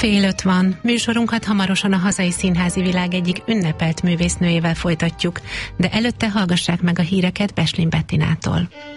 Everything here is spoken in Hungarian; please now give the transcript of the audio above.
4:30 van. Műsorunkat hamarosan a hazai színházi világ egyik ünnepelt művésznőjével folytatjuk, de előtte hallgassák meg a híreket Beslin Bettinától.